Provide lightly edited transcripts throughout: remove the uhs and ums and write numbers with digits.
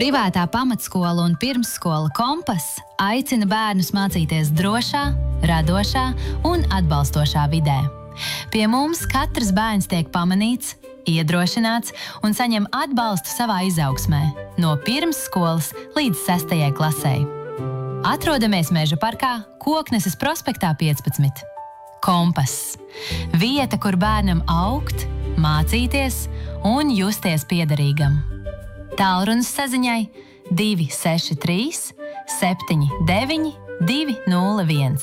Privātā pamatskola un pirmsskola Kompass aicina bērnus mācīties drošā, radošā un atbalstošā vidē. Pie mums katrs bērns tiek pamanīts, iedrošināts un saņem atbalstu savā izaugsmē, no pirmsskolas līdz 6. klasei. Atrodamies Meža parkā, Kokneses prospektā 15. Kompass. Vieta, kur bērnam augt, mācīties un justies piederīgam. Tālrunis saziņai 263 79 201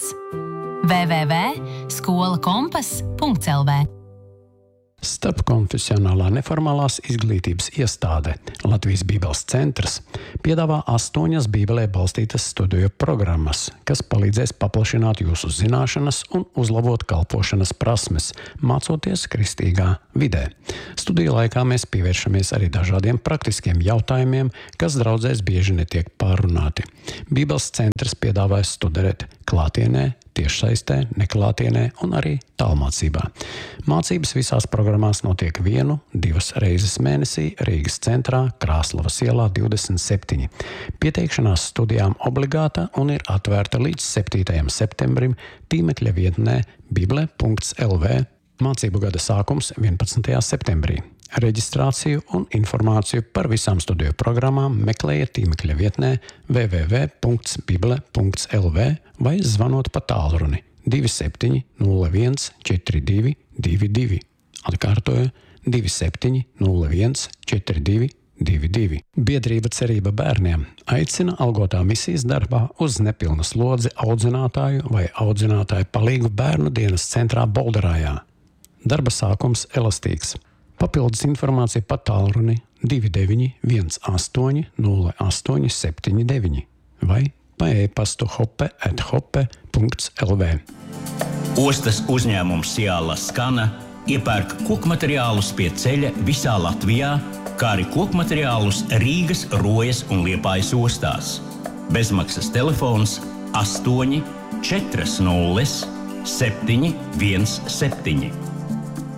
www.skolakompass.lv. Starpkonfesionālā neformālās izglītības iestāde Latvijas Bībeles centrs piedāvā 8 Bībelē balstītas studiju programmas, kas palīdzēs paplašināt jūsu zināšanas un uzlabot kalpošanas prasmes, mācoties kristīgā vidē. Studiju laikā mēs pievēršamies arī dažādiem praktiskiem jautājumiem, kas draudzēs bieži netiek pārunāti. Bībeles centrs piedāvā studēt klātienē, tiešsaistē, neklātienē un arī tālmācībā. Mācības visās programmās notiek 1-2 reizes mēnesī Rīgas centrā, Krāslavas ielā 27. Pieteikšanās studijām obligāta un ir atvērta līdz 7. septembrim tīmekļa vietnē bible.lv. Mācību gada sākums 11. septembrī. Reģistrāciju un informāciju par visām studiju programmām meklējiet tīmekļa vietnē www.bible.lv vai zvanot pa tālruni 27 01 42 22. Atkārtoju 27 01 42 22. Biedrība Cerība bērniem aicina algotā misijas darbā uz nepilnu slodzi audzinātāju vai audzinātāju palīgu bērnu dienas centrā Bolderājā. Darba sākums elastīgs. Papildus informācija pa tālruni 29 18 08 79 vai pa e-pastu hoppe@hoppe.lv. Ostas uzņēmums Ciāla Skana iepērk kokmateriālus pie ceļa visā Latvijā, kā arī kokmateriālus Rīgas, Rojas un Liepājas ostās. Bezmaksas telefons 8 40 717.